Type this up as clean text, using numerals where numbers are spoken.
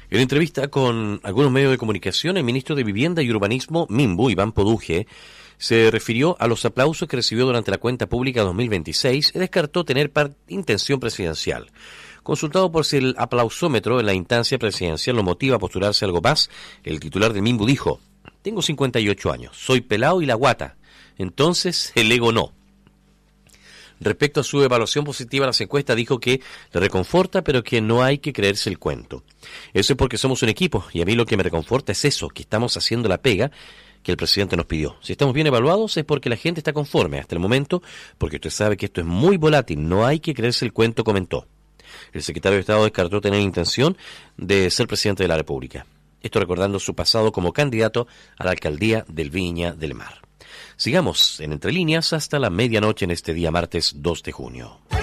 En entrevista con algunos medios de comunicación, el ministro de Vivienda y Urbanismo, Minbu, Iván Poduje, se refirió a los aplausos que recibió durante la cuenta pública 2026 y descartó tener intención presidencial. Consultado por si el aplausómetro en la instancia presidencial lo motiva a postularse algo más, el titular de Minbu dijo: tengo 58 años, soy pelado y la guata, entonces el ego no. Respecto a su evaluación positiva a las encuestas, dijo que le reconforta, pero que no hay que creerse el cuento. Eso es porque somos un equipo, y a mí lo que me reconforta es eso, que estamos haciendo la pega que el presidente nos pidió. Si estamos bien evaluados es porque la gente está conforme hasta el momento, porque usted sabe que esto es muy volátil, no hay que creerse el cuento, comentó. El secretario de Estado descartó tener intención de ser presidente de la República. Esto recordando su pasado como candidato a la alcaldía del Viña del Mar. Sigamos en Entre Líneas hasta la medianoche en este día martes 2 de junio.